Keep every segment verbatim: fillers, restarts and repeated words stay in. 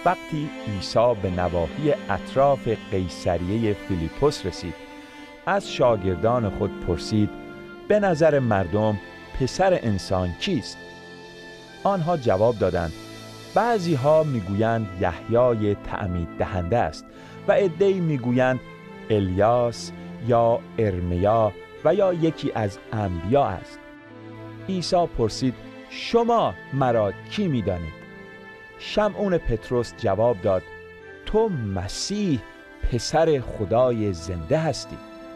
وقتی عیسی به نواحی اطراف قیصریه فیلیپوس رسید، از شاگردان خود پرسید: به نظر مردم پسر انسان کیست؟ آنها جواب دادند: بعضی ها میگویند یحیای تعمید دهنده است و عده‌ای میگویند الیاس یا ارمیا و یا یکی از انبیا است. عیسی پرسید: شما مرا کی می‌دانید؟ شمعون پطرس جواب داد: تو مسیح پسر خدای زنده هستی.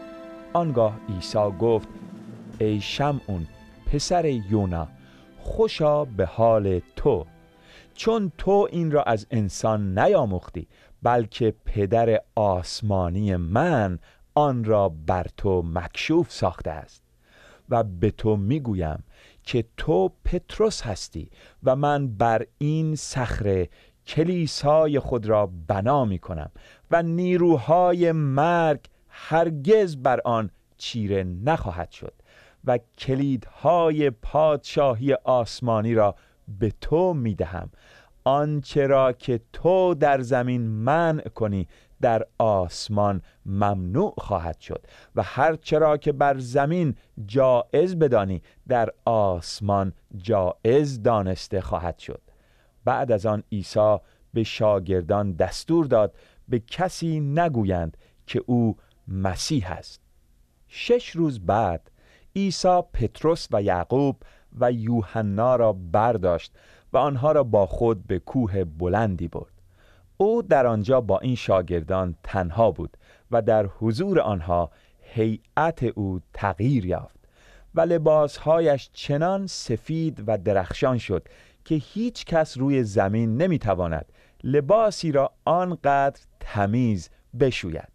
آنگاه عیسی گفت: ای شمعون پسر یونا، خوشا به حال تو، چون تو این را از انسان نیاموختی، بلکه پدر آسمانی من آن را بر تو مکشوف ساخته است. و به تو میگویم که تو پطرس هستی و من بر این صخره کلیسای خود را بنا می کنم و نیروهای مرگ هرگز بر آن چیره نخواهد شد و کلیدهای پادشاهی آسمانی را به تو می دهم. آنچه را که تو در زمین منع کنی در آسمان ممنوع خواهد شد و هر چرا که بر زمین جایز بدانی در آسمان جایز دانسته خواهد شد. بعد از آن عیسی به شاگردان دستور داد به کسی نگویند که او مسیح است. شش روز بعد عیسی پطرس و یعقوب و یوحنا را برداشت و آنها را با خود به کوه بلندی برد. او در آنجا با این شاگردان تنها بود و در حضور آنها هیئت او تغییر یافت و لباسهایش چنان سفید و درخشان شد که هیچ کس روی زمین نمیتواند لباسی را آنقدر تمیز بشوید.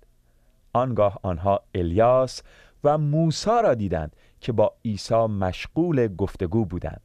آنگاه آنها الیاس و موسی را دیدند که با عیسی مشغول گفتگو بودند.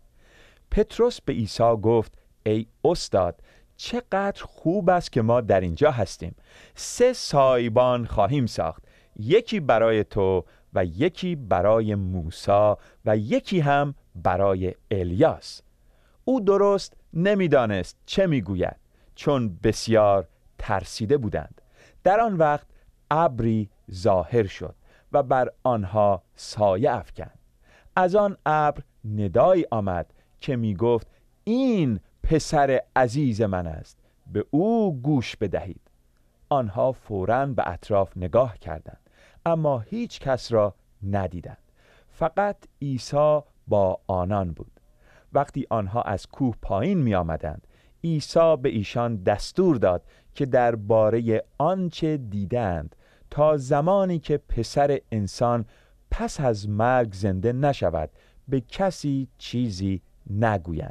پطرس به عیسی گفت: ای استاد، چقدر خوب است که ما در اینجا هستیم. سه سایبان خواهیم ساخت، یکی برای تو و یکی برای موسی و یکی هم برای الیاس. او درست نمیدانست چه میگوید، چون بسیار ترسیده بودند. در آن وقت ابری ظاهر شد و بر آنها سایه افکند. از آن ابر ندایی آمد که می گفت: این پسر عزیز من است، به او گوش بدهید. آنها فوراً به اطراف نگاه کردند، اما هیچ کس را ندیدند. فقط عیسی با آنان بود. وقتی آنها از کوه پایین می آمدند، عیسی به ایشان دستور داد که درباره آنچه دیدند تا زمانی که پسر انسان پس از مرگ زنده نشود به کسی چیزی نگویند.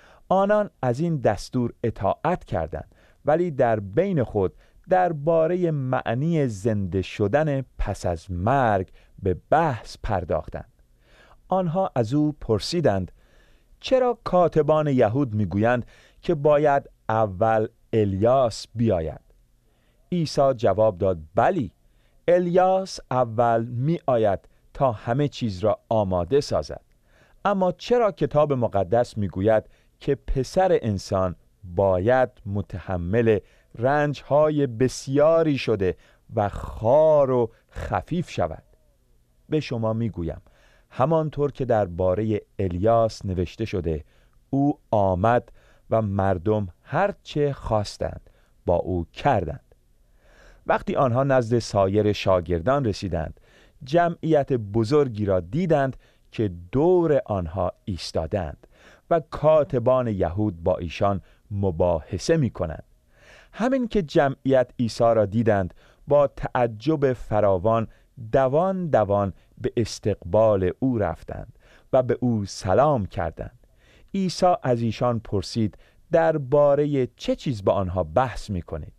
آنان از این دستور اطاعت کردند، ولی در بین خود درباره معنی زنده شدن پس از مرگ به بحث پرداختند. آنها از او پرسیدند: چرا کاتبان یهود میگویند که باید اول الیاس بیاید؟ عیسی جواب داد: بلی، الیاس اول می آید تا همه چیز را آماده سازد. اما چرا کتاب مقدس میگوید که پسر انسان باید متحمل رنجهای بسیاری شده و خوار و خفیف شود؟ به شما میگویم همانطور که درباره الیاس نوشته شده، او آمد و مردم هر چه خواستند با او کردند. وقتی آنها نزد سایر شاگردان رسیدند، جمعیت بزرگی را دیدند که دور آنها ایستادند و کاتبان یهود با ایشان مباحثه می کنند. همین که جمعیت عیسی را دیدند، با تعجب فراوان دوان دوان به استقبال او رفتند و به او سلام کردند. عیسی از ایشان پرسید: درباره چه چیز با آنها بحث می کنید؟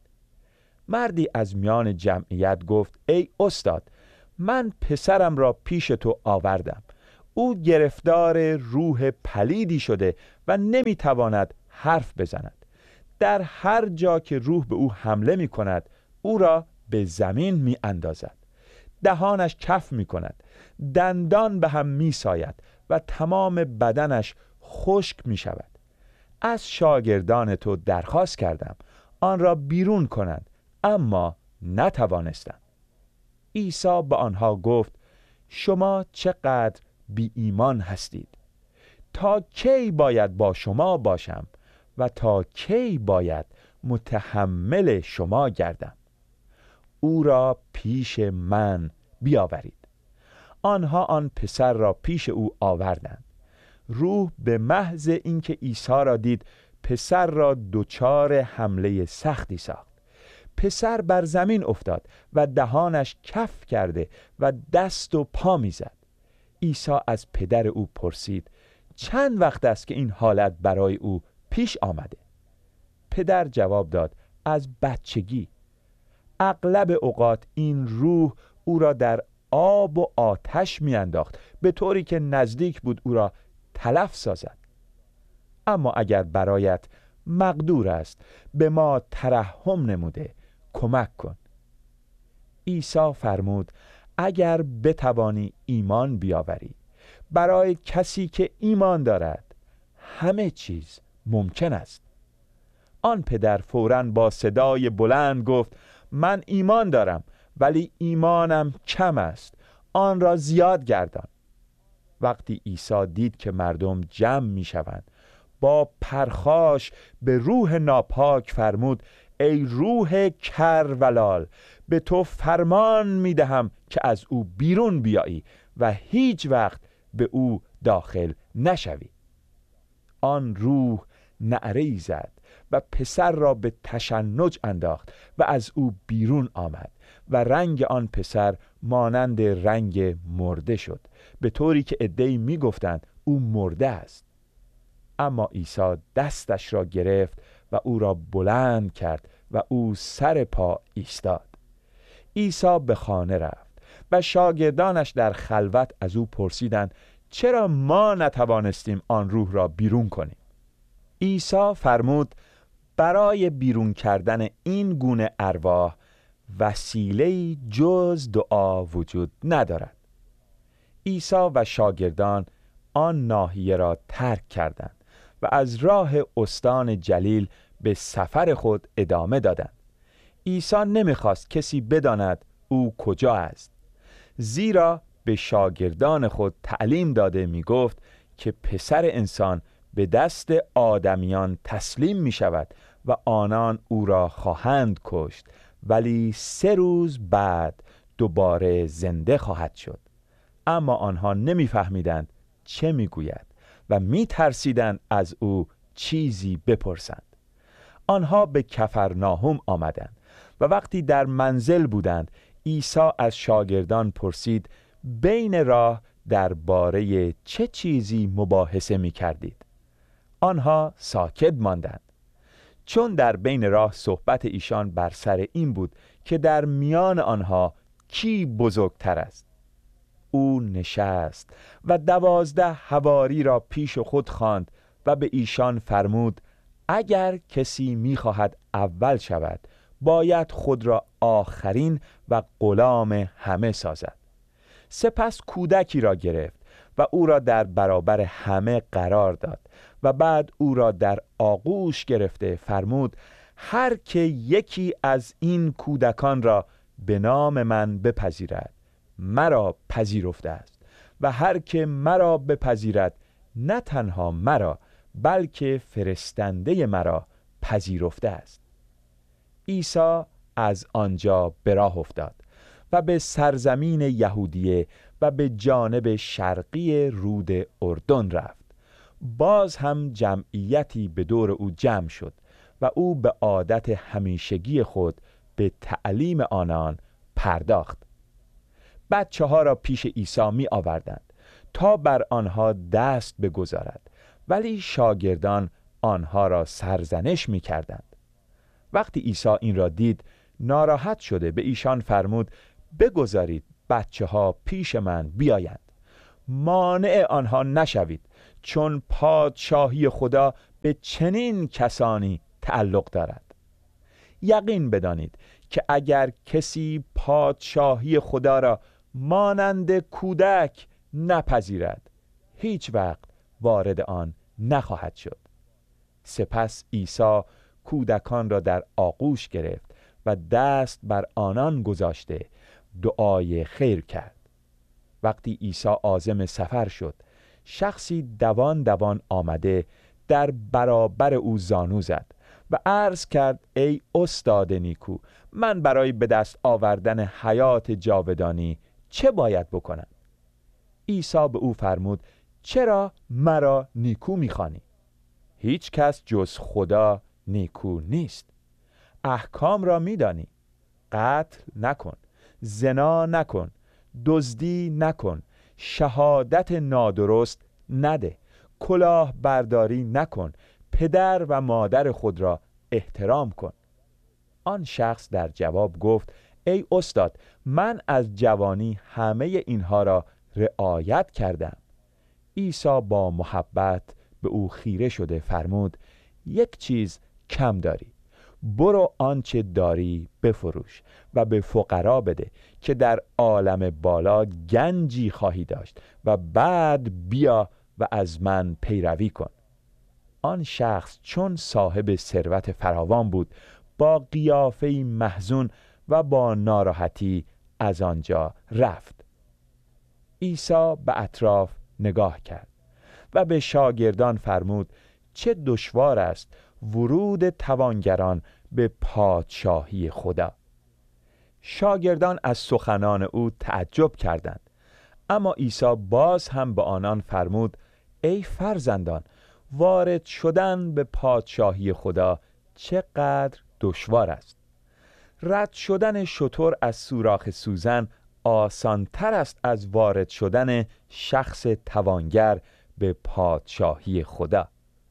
مردی از میان جمعیت گفت: ای استاد، من پسرم را پیش تو آوردم. او گرفتار روح پلیدی شده و نمیتواند حرف بزند. در هر جا که روح به او حمله می کند، او را به زمین می اندازد. دهانش کف می کند، دندان به هم می ساید و تمام بدنش خشک می شود. از شاگردان تو درخواست کردم آن را بیرون کنند، اما نتوانستند. عیسی به آنها گفت: شما چقدر بی ایمان هستید. تا کی باید با شما باشم و تا کی باید متحمل شما گردم؟ او را پیش من بیاورید. آنها آن پسر را پیش او آوردند. روح به محض اینکه عیسی را دید، پسر را دچار حمله سختی ساخت. پسر بر زمین افتاد و دهانش کف کرده و دست و پا میزد. عیسی از پدر او پرسید: چند وقت است که این حالت برای او پیش آمده؟ پدر جواب داد: از بچگی. اغلب اوقات این روح او را در آب و آتش میانداخت، به طوری که نزدیک بود او را تلف سازد. اما اگر برایت مقدور است، به ما ترحم نموده کمک کن. عیسی فرمود: اگر بتوانی ایمان بیاوری، برای کسی که ایمان دارد همه چیز ممکن است. آن پدر فوراً با صدای بلند گفت: من ایمان دارم، ولی ایمانم کم است، آن را زیاد گردان. وقتی عیسی دید که مردم جمع می شوند، با پرخاش به روح ناپاک فرمود: ای روح کرولال، به تو فرمان می دهم که از او بیرون بیایی و هیچ وقت به او داخل نشوی. آن روح نعره‌ای زد و پسر را به تشنج انداخت و از او بیرون آمد و رنگ آن پسر مانند رنگ مرده شد، به طوری که عده‌ای می گفتند او مرده است. اما عیسی دستش را گرفت و او را بلند کرد و او سر پا ایستاد. عیسی به خانه رفت و شاگردانش در خلوت از او پرسیدند: چرا ما نتوانستیم آن روح را بیرون کنیم؟ عیسی فرمود: برای بیرون کردن این گونه ارواح وسیله‌ای جز دعا وجود ندارد. عیسی و شاگردان آن ناحیه را ترک کردند و از راه استان جلیل به سفر خود ادامه دادند. عیسی نمیخواست کسی بداند او کجا است، زیرا به شاگردان خود تعلیم داده میگفت که پسر انسان به دست آدمیان تسلیم می شود و آنان او را خواهند کشت، ولی سه روز بعد دوباره زنده خواهد شد. اما آنها نمیفهمیدند چه میگوید و میترسیدند از او چیزی بپرسند. آنها به کفرناهم آمدند و وقتی در منزل بودند، عیسی از شاگردان پرسید: بین راه درباره چه چیزی مباحثه می کردید؟ آنها ساکت ماندند، چون در بین راه صحبت ایشان بر سر این بود که در میان آنها کی بزرگتر است. او نشست و دوازده حواری را پیش خود خواند و به ایشان فرمود: اگر کسی می‌خواهد اول شود، باید خود را آخرین و غلام همه سازد. سپس کودکی را گرفت و او را در برابر همه قرار داد و بعد او را در آغوش گرفته فرمود: هر که یکی از این کودکان را به نام من بپذیرد، مرا پذیرفته است، و هر که مرا بپذیرد، نه تنها مرا بلکه فرستنده مرا پذیرفته است. عیسی از آنجا به راه افتاد و به سرزمین یهودیه و به جانب شرقی رود اردن رفت. باز هم جمعیتی به دور او جمع شد و او به عادت همیشگی خود به تعلیم آنان پرداخت. بچه ها را پیش عیسی می آوردند تا بر آنها دست بگذارد، ولی شاگردان آنها را سرزنش می کردند. وقتی عیسی این را دید، ناراحت شده به ایشان فرمود: بگذارید بچه ها پیش من بیایند، مانع آنها نشوید، چون پادشاهی خدا به چنین کسانی تعلق دارد. یقین بدانید که اگر کسی پادشاهی خدا را مانند کودک نپذیرد، هیچ وقت وارد آن نخواهد شد. سپس عیسی کودکان را در آغوش گرفت و دست بر آنان گذاشته دعای خیر کرد. وقتی عیسی عازم سفر شد، شخصی دوان دوان آمده در برابر او زانو زد و عرض کرد: ای استاد نیکو، من برای به دست آوردن حیات جاودانی چه باید بکنم؟ عیسی به او فرمود: چرا مرا نیکو می‌خوانی؟ هیچ کس جز خدا نیکو نیست. احکام را می‌دانی: قتل نکن، زنا نکن، دزدی نکن، شهادت نادرست نده، کلاه برداری نکن، پدر و مادر خود را احترام کن. آن شخص در جواب گفت: ای استاد، من از جوانی همه اینها را رعایت کردم. عیسی با محبت به او خیره شده فرمود: یک چیز کم داری، برو آنچه داری بفروش و به فقرا بده که در عالم بالا گنجی خواهی داشت و بعد بیا و از من پیروی کن. آن شخص چون صاحب ثروت فراوان بود، با قیافه‌ای محزون و با ناراحتی از آنجا رفت. عیسی به اطراف نگاه کرد و به شاگردان فرمود: چه دشوار است ورود توانگران به پادشاهی خدا. شاگردان از سخنان او تعجب کردند، اما عیسی باز هم به آنان فرمود: ای فرزندان، وارد شدن به پادشاهی خدا چقدر دشوار است. رد شدن شتر از سوراخ سوزن آسان تر است از وارد شدن شخص توانگر به پادشاهی خدا.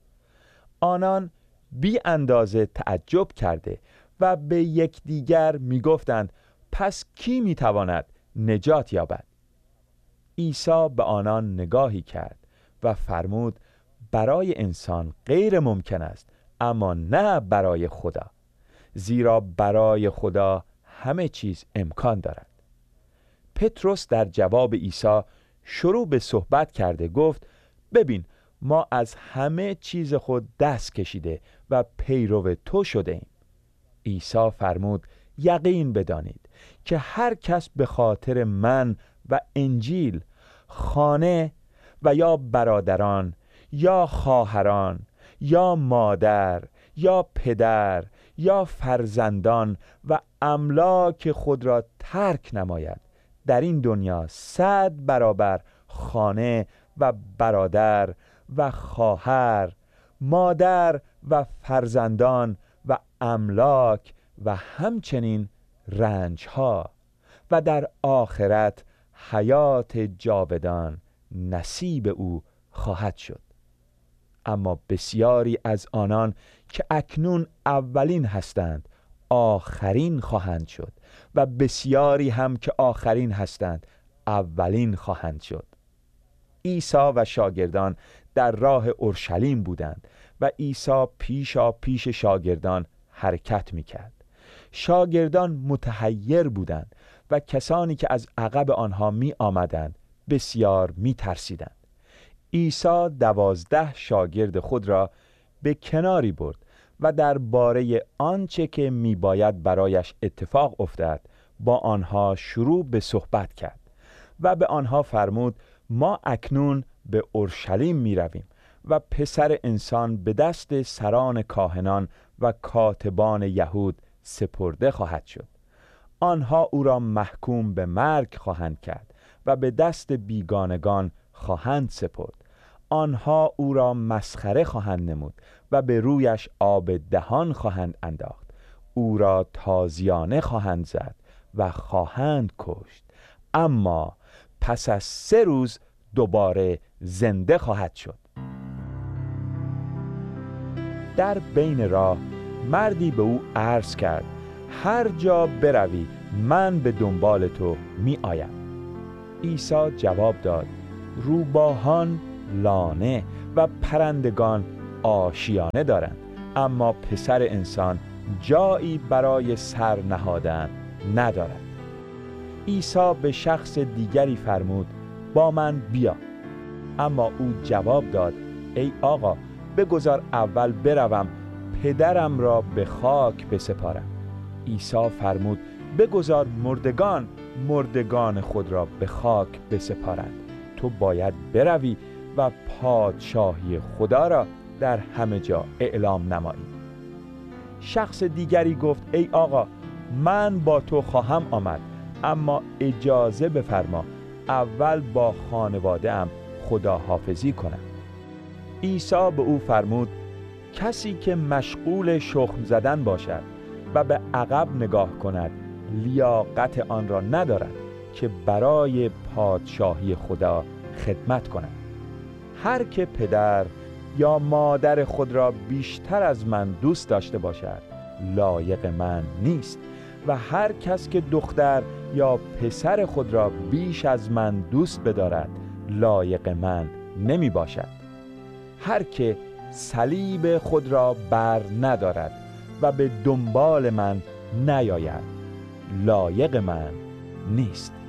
آنان بی اندازه تعجب کرده و به یکدیگر می گفتند: پس کی می تواند نجات یابد؟ عیسی به آنان نگاهی کرد و فرمود: برای انسان غیر ممکن است، اما نه برای خدا، زیرا برای خدا همه چیز امکان دارد. پتروس در جواب عیسی شروع به صحبت کرده گفت: ببین، ما از همه چیز خود دست کشیده و پیرو تو شده ایم. عیسی فرمود: یقین بدانید که هر کس به خاطر من و انجیل خانه و یا برادران یا خواهران یا مادر یا پدر یا فرزندان و املاک خود را ترک نماید، در این دنیا صد برابر خانه و برادر و خواهر، مادر و فرزندان و املاک و همچنین رنجها و در آخرت حیات جاودان نصیب او خواهد شد. اما بسیاری از آنان که اکنون اولین هستند آخرین خواهند شد و بسیاری هم که آخرین هستند اولین خواهند شد. عیسی و شاگردان در راه اورشلیم بودند و عیسی پیشا پیش شاگردان حرکت می‌کرد. شاگردان متحیر بودند و کسانی که از عقب آنها می آمدند بسیار می ترسیدند. عیسی دوازده شاگرد خود را به کناری برد و درباره آنچه که می باید برایش اتفاق افتد با آنها شروع به صحبت کرد و به آنها فرمود: ما اکنون به اورشلیم می رویم و پسر انسان به دست سران کاهنان و کاتبان یهود سپرده خواهد شد. آنها او را محکوم به مرگ خواهند کرد و به دست بیگانگان خواهند سپرد. آنها او را مسخره خواهند نمود و به رویش آب دهان خواهند انداخت. او را تازیانه خواهند زد و خواهند کشت، اما پس از سه روز دوباره زنده خواهد شد. در بین راه مردی به او عرض کرد: هر جا بروی من به دنبال تو می آیم. عیسی جواب داد: روباهان لانه و پرندگان آشیانه دارند، اما پسر انسان جایی برای سر نهادن ندارد. عیسی به شخص دیگری فرمود: با من بیا. اما او جواب داد: ای آقا، بگذار اول بروم پدرم را به خاک بسپارم. عیسی فرمود بگذار مردگان مردگان خود را به خاک بسپارند. تو باید بروی و پادشاهی خدا را در همه جا اعلام نمایی. شخص دیگری گفت ای آقا، من با تو خواهم آمد، اما اجازه بفرما اول با خانواده‌ام خداحافظی کنم. عیسی به او فرمود کسی که مشغول شخم زدن باشد و به عقب نگاه کند لیاقت آن را ندارد که برای پادشاهی خدا خدمت کند. هر که پدر یا مادر خود را بیشتر از من دوست داشته باشد لایق من نیست و هر کس که دختر یا پسر خود را بیش از من دوست بدارد لایق من نمی باشد. هر که صلیب خود را بر ندارد و به دنبال من نیاید لایق من نیست.